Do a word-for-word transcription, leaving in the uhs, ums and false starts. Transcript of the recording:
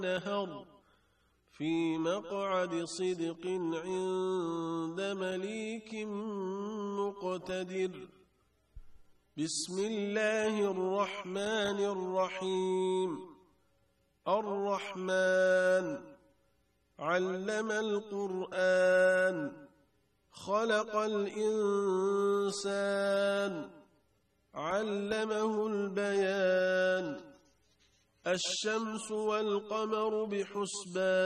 نهر في مقعد صدق عند مليك مقتدر. بسم الله الرحمن الرحيم. الرحمن علم القرآن خلق الإنسان علمه البيان. الشمس والقمر بحسبان